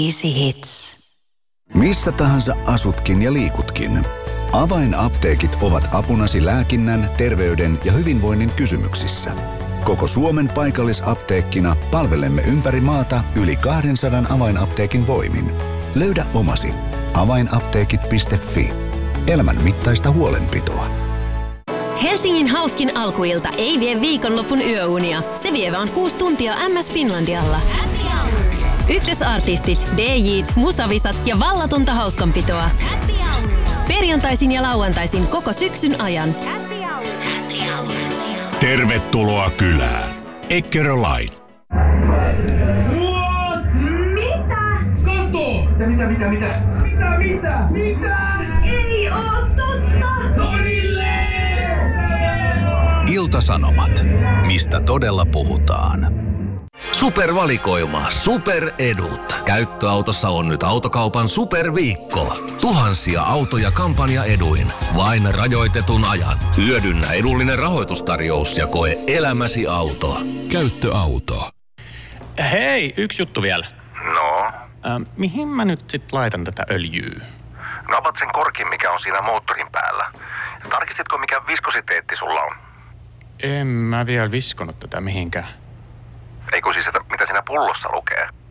Easy Hits. Missä tahansa asutkin ja liikutkin. Avainapteekit ovat apunasi lääkinnän, terveyden ja hyvinvoinnin kysymyksissä. Koko Suomen paikallisapteekkina palvelemme ympäri maata yli 200 avainapteekin voimin. Löydä omasi. Avainapteekit.fi. Elämän mittaista huolenpitoa. Helsingin hauskin alkuilta ei vie viikonlopun yöunia. Se vie vaan 6 tuntia MS Finlandialla. Ykkösartistit, DJ:t, musavisat ja vallatonta hauskanpitoa. Perjantaisin ja lauantaisin koko syksyn ajan. Tervetuloa kylään. Eckerö-Line. What? Mitä? Kato! Mitä? Ei oo totta! Torille! Ilta-Sanomat. Mistä todella puhutaan? Supervalikoima, superedut. Käyttöautossa on nyt Autokaupan superviikko. Tuhansia autoja kampanjaeduin. Vain rajoitetun ajan. Hyödynnä edullinen rahoitustarjous ja koe elämäsi auto. Käyttöauto. Hei, yksi juttu vielä. No? Mihin mä nyt sit laitan tätä öljyä? Napat sen korkin, mikä on siinä moottorin päällä. Tarkistitko, mikä viskositeetti sulla on? En mä vielä viskonut tätä mihinkään. Eikö siis, että mitä siinä pullossa lukee?